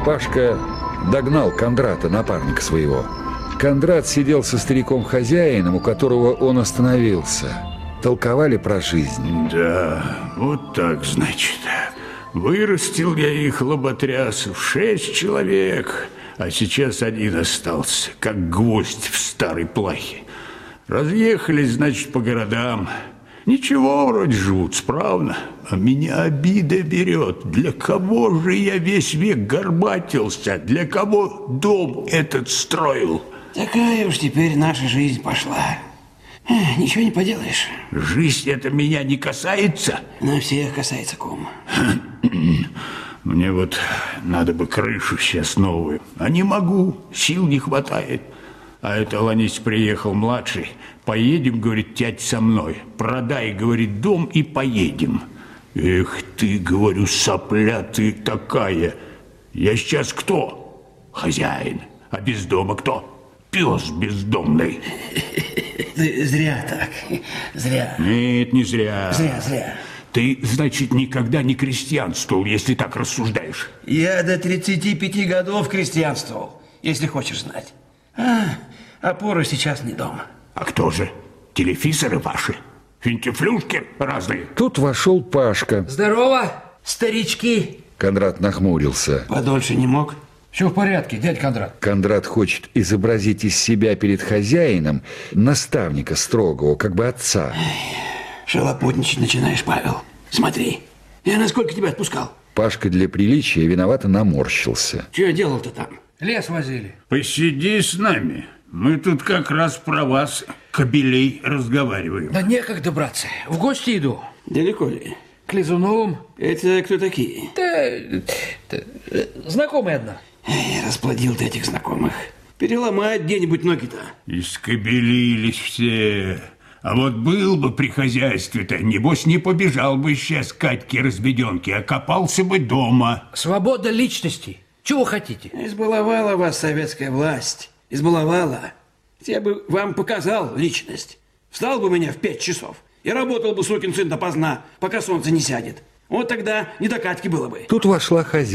Пашка догнал Кондрата, напарника своего. Кондрат сидел со стариком-хозяином, у которого он остановился. Толковали про жизнь. Да, вот так, значит. Вырастил я их, лоботрясов, 6 человек, а сейчас один остался, как гвоздь в старой плахе. Разъехались, значит, по городам. Ничего, вроде живут справно, а меня обида берет. Для кого же я весь век горбатился? Для кого дом этот строил? Такая уж теперь наша жизнь пошла. Ничего не поделаешь. Жизнь это меня не касается? На всех касается, кум. Мне вот надо бы крышу сейчас новую. А не могу, сил не хватает. А это Ланись приехал младший. Поедем, говорит, тять со мной. Продай, говорит, дом и поедем. Эх ты, говорю, сопля ты такая. Я сейчас кто? Хозяин. А без дома кто? Пес бездомный. Ты зря так. Зря. Нет, не зря. Зря. Ты, значит, никогда не крестьянствовал, если так рассуждаешь. Я до 35 годов крестьянствовал, если хочешь знать. Опора сейчас не дома. А кто же? Телефисеры ваши? Финтифлюшки разные? Тут вошел Пашка. Здорово, старички. Кондрат нахмурился. Подольше не мог? Все в порядке, дядь Кондрат. Кондрат хочет изобразить из себя перед хозяином наставника строгого, как бы отца. Шалопутничать начинаешь, Павел. Смотри, я насколько тебя отпускал? Пашка для приличия виновато наморщился. Что делал-то там? Лес возили. Посиди с нами. Мы тут как раз про вас, кобелей, разговариваем. Да некогда, братцы. В гости иду. Далеко ли? К Лизуновым. Это кто такие? Знакомая одна. Расплодил ты этих знакомых. Переломать где-нибудь ноги-то. Искобелились все. А вот был бы при хозяйстве-то, небось, не побежал бы сейчас к Катьке-разбеденке, а копался бы дома. Свобода личности. Чего хотите? Избаловала вас советская власть. Избаловала. Я бы вам показал личность. Встал бы у меня в 5 часов и работал бы, сукин сын, допоздна, пока солнце не сядет. Вот тогда не до Катьки было бы. Тут вошла хозяйка.